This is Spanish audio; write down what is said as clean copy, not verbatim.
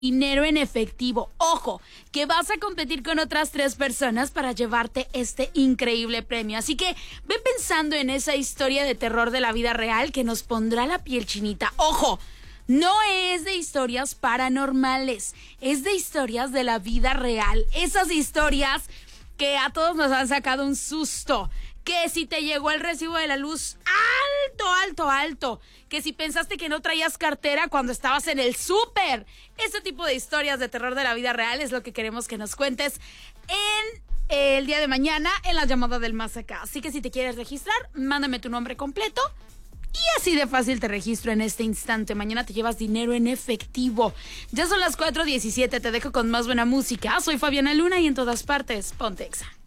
dinero en efectivo. Ojo, que vas a competir con otras 3 personas para llevarte este increíble premio. Así que ve pensando en esa historia de terror de la vida real que nos pondrá la piel chinita. Ojo, no es de historias paranormales, es de historias de la vida real. Esas historias que a todos nos han sacado un susto. Que si te llegó el recibo de la luz alto, que si pensaste que no traías cartera cuando estabas en el súper. Ese tipo de historias de terror de la vida real es lo que queremos que nos cuentes en el día de mañana en la llamada del más acá. Así que si te quieres registrar, mándame tu nombre completo y así de fácil te registro en este instante. Mañana te llevas dinero en efectivo. Ya son las 4:17, te dejo con más buena música. Soy Fabiana Luna y en todas partes, ponte Exa.